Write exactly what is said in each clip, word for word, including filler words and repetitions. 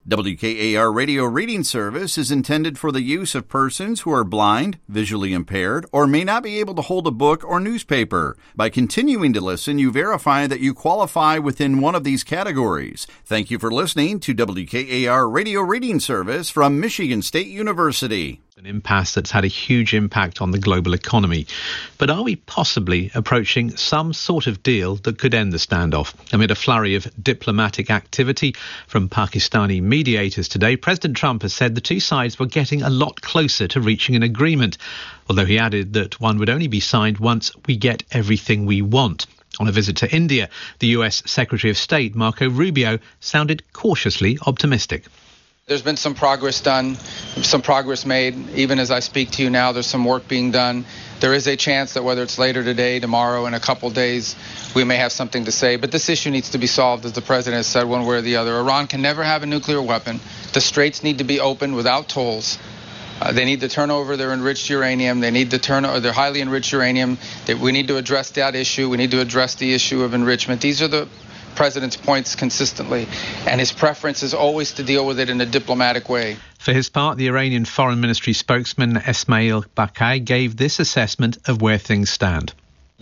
W K A R Radio Reading Service is intended for the use of persons who are blind, visually impaired, or may not be able to hold a book or newspaper. By continuing to listen, you verify that you qualify within one of these categories. Thank you for listening to W K A R Radio Reading Service from Michigan State University. An impasse that's had a huge impact on the global economy. But are we possibly approaching some sort of deal that could end the standoff? Amid a flurry of diplomatic activity from Pakistani mediators today, President Trump has said the two sides were getting a lot closer to reaching an agreement, although he added that one would only be signed once we get everything we want. On a visit to India, the U S Secretary of State, Marco Rubio, sounded cautiously optimistic. There's been some progress done, some progress made. Even as I speak to you now, there's some work being done. There is a chance that whether it's later today, tomorrow, in a couple days, we may have something to say. But this issue needs to be solved, as the president has said, one way or the other. Iran can never have a nuclear weapon. The straits need to be opened without tolls. Uh, they need to turn over their enriched uranium. They need to turn over their highly enriched uranium. They, we need to address that issue. We need to address the issue of enrichment. These are the President's points consistently, and his preference is always to deal with it in a diplomatic way. For his part, the Iranian Foreign Ministry spokesman Esmail Baqai gave this assessment of where things stand.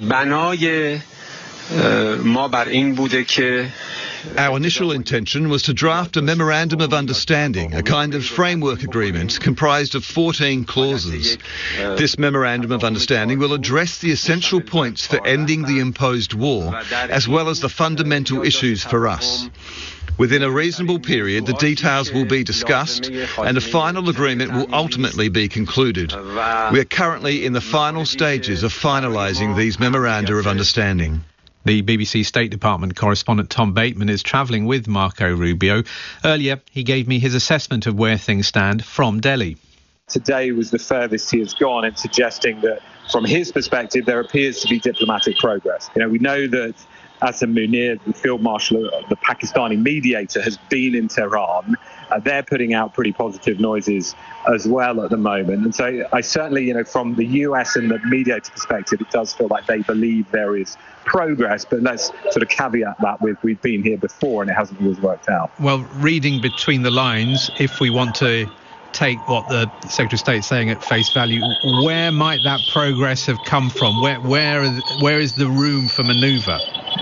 Our initial intention was to draft a memorandum of understanding, a kind of framework agreement comprised of fourteen clauses. This memorandum of understanding will address the essential points for ending the imposed war, as well as the fundamental issues for us. Within a reasonable period, the details will be discussed and a final agreement will ultimately be concluded. We are currently in the final stages of finalising these memoranda of understanding. The B B C State Department correspondent Tom Bateman is travelling with Marco Rubio. Earlier, he gave me his assessment of where things stand from Delhi. Today was the furthest he has gone in suggesting that, from his perspective, there appears to be diplomatic progress. You know, we know that Asim Munir, the Field Marshal, the Pakistani mediator, has been in Tehran. Uh, they're putting out pretty positive noises as well at the moment. And so I certainly, you know, from the U S and the mediator perspective, it does feel like they believe there is progress. But let's sort of caveat that with we've been here before and it hasn't always worked out. Well, reading between the lines, if we want to take what the Secretary of State is saying at face value, where might that progress have come from? Where, where, where is the room for manoeuvre?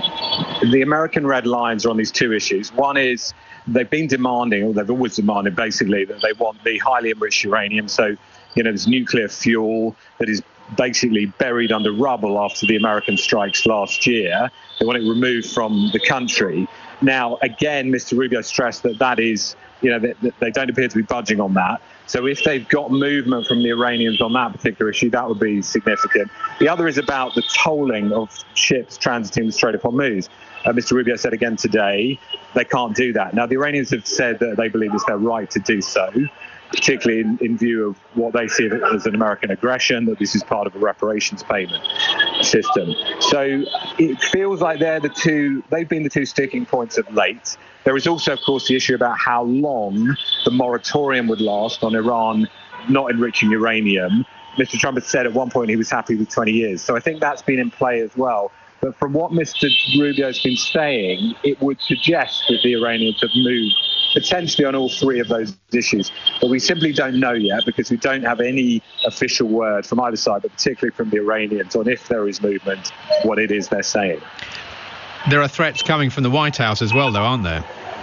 The American red lines are on these two issues. One is they've been demanding, or they've always demanded basically, that they want the highly enriched uranium. So, you know, there's nuclear fuel that is basically buried under rubble after the American strikes last year. They want it removed from the country. Now, again, Mister Rubio stressed that that is, you know, they, they don't appear to be budging on that. So if they've got movement from the Iranians on that particular issue, that would be significant. The other is about the tolling of ships transiting the Strait of Hormuz. Uh, Mister Rubio said again today they can't do that. Now, the Iranians have said that they believe it's their right to do so, particularly in, in view of what they see as an American aggression, that this is part of a reparations payment system. So it feels like they're the two, they've been the two sticking points of late. There is also, of course, the issue about how long the moratorium would last on Iran not enriching uranium. Mister Trump has said at one point he was happy with twenty years. So I think that's been in play as well. But from what Mister Rubio's been saying, it would suggest that the Iranians have moved potentially on all three of those issues. But we simply don't know yet because we don't have any official word from either side, but particularly from the Iranians, on if there is movement, what it is they're saying. There are threats coming from the White House as well, though, aren't there?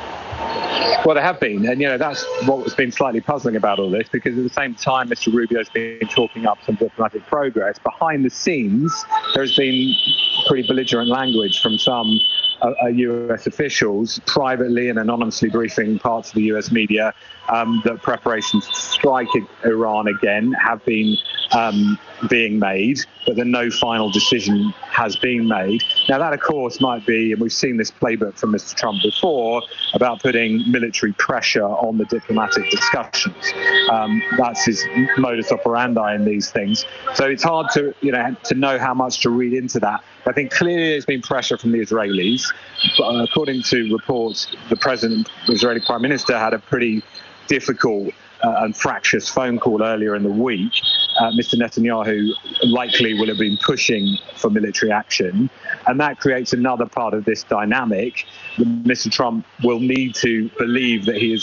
Well, there have been. And, you know, that's what has been slightly puzzling about all this, because at the same time, Mister Rubio's been talking up some diplomatic progress. Behind the scenes, there's been pretty belligerent language from some uh, U S officials privately and anonymously briefing parts of the U S media um, that preparations to strike Iran again have been um, being made, but that no final decision has been made. Now, that, of course, might be, and we've seen this playbook from Mister Trump before, about putting military pressure on the diplomatic discussions. Um, that's his modus operandi in these things. So it's hard to, you know, to know how much to read into that. I think clearly there's been pressure from the Israelis. But uh, according to reports, the president, the Israeli prime minister, had a pretty difficult uh, and fractious phone call earlier in the week. Uh, Mister Netanyahu likely will have been pushing for military action. And that creates another part of this dynamic. Mister Trump will need to believe that he is